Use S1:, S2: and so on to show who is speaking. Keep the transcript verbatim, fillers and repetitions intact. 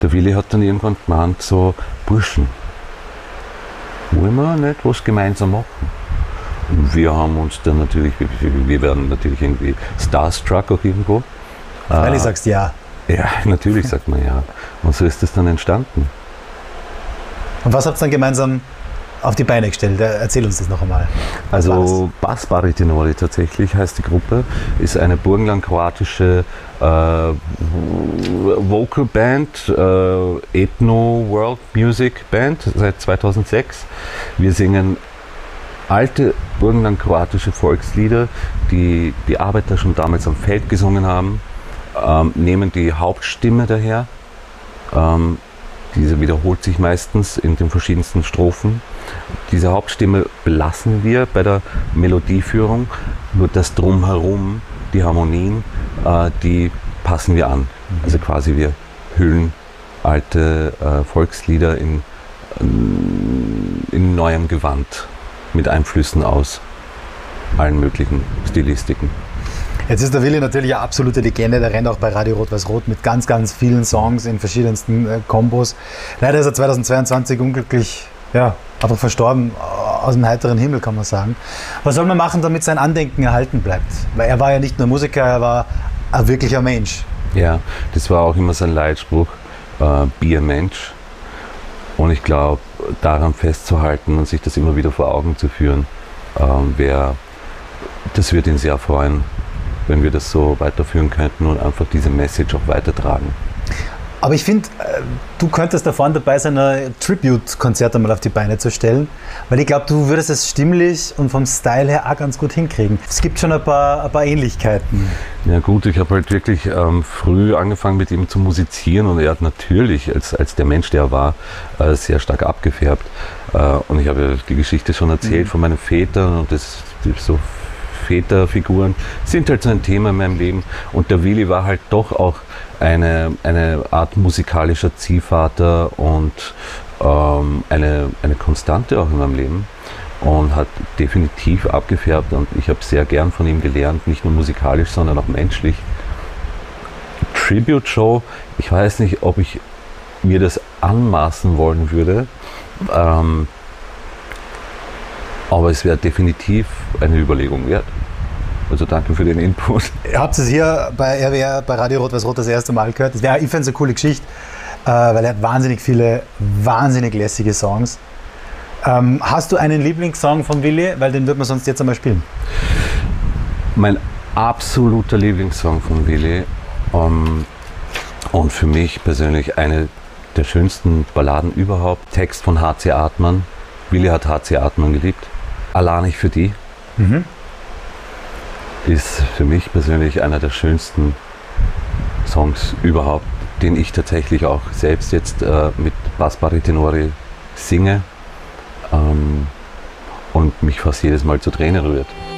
S1: Der Willi hat dann irgendwann gemeint, so, Burschen, wollen wir nicht was gemeinsam machen? Und wir haben uns dann natürlich, wir werden natürlich irgendwie starstruck auch irgendwo.
S2: Weil du sagst ja.
S1: Ja, natürlich sagt man ja. Und so ist das dann entstanden.
S2: Und was habt ihr dann gemeinsam auf die Beine gestellt? Erzähl uns das noch einmal. Was
S1: also Basbarytenori tatsächlich heißt die Gruppe, ist eine burgenland-kroatische äh, Vocal Band, äh, Ethno World Music Band seit zweitausendsechs. Wir singen alte burgenland-kroatische Volkslieder, die die Arbeiter schon damals am Feld gesungen haben, ähm, nehmen die Hauptstimme daher. Ähm, diese wiederholt sich meistens in den verschiedensten Strophen. Diese Hauptstimme belassen wir bei der Melodieführung, nur das Drumherum, die Harmonien, äh, die passen wir an. Also quasi wir hüllen alte äh, Volkslieder in, in neuem Gewand mit Einflüssen aus allen möglichen Stilistiken.
S2: Jetzt ist der Willi natürlich eine absolute Legende, der rennt auch bei Radio Rot-Weiß-Rot mit ganz, ganz vielen Songs in verschiedensten äh, Kombos. Leider ist er zweitausendzweiundzwanzig unglücklich, ja, einfach verstorben, aus dem heiteren Himmel, kann man sagen. Was soll man machen, damit sein Andenken erhalten bleibt? Weil er war ja nicht nur Musiker, er war ein wirklicher Mensch.
S1: Ja, das war auch immer sein Leitspruch, äh, be a Mensch. Und ich glaube, daran festzuhalten und sich das immer wieder vor Augen zu führen, ähm, wär, das wird ihn sehr freuen, wenn wir das so weiterführen könnten und einfach diese Message auch weitertragen.
S2: Aber ich finde, du könntest da vorne dabei sein, ein Tribute-Konzert einmal auf die Beine zu stellen, weil ich glaube, du würdest es stimmlich und vom Style her auch ganz gut hinkriegen. Es gibt schon ein paar, ein paar Ähnlichkeiten.
S1: Ja gut, ich habe halt wirklich ähm, früh angefangen mit ihm zu musizieren und er hat natürlich als, als der Mensch, der er war, äh, sehr stark abgefärbt. Äh, und ich habe ja die Geschichte schon erzählt mhm. von meinen Vätern und das so Väterfiguren sind halt so ein Thema in meinem Leben. Und der Willi war halt doch auch eine, eine Art musikalischer Ziehvater und ähm, eine, eine Konstante auch in meinem Leben und hat definitiv abgefärbt und ich habe sehr gern von ihm gelernt, nicht nur musikalisch, sondern auch menschlich. Tribute Show, ich weiß nicht, ob ich mir das anmaßen wollen würde, ähm, aber es wäre definitiv eine Überlegung wert. Also danke für den Input.
S2: Ihr habt es hier bei R W R, bei Radio Rot-Weiß-Rot das erste Mal gehört. Das wär, ich finde es eine coole Geschichte, äh, weil er hat wahnsinnig viele, wahnsinnig lässige Songs. Ähm, hast du einen Lieblingssong von Willi? Weil den wird man sonst jetzt einmal spielen.
S1: Mein absoluter Lieblingssong von Willi ähm, und für mich persönlich eine der schönsten Balladen überhaupt. Text von H C Artmann. Willi hat H C Artmann geliebt. Allah nicht für die. Mhm. Ist für mich persönlich einer der schönsten Songs überhaupt, den ich tatsächlich auch selbst jetzt äh, mit Basbarytenori singe ähm, und mich fast jedes Mal zu Tränen rührt.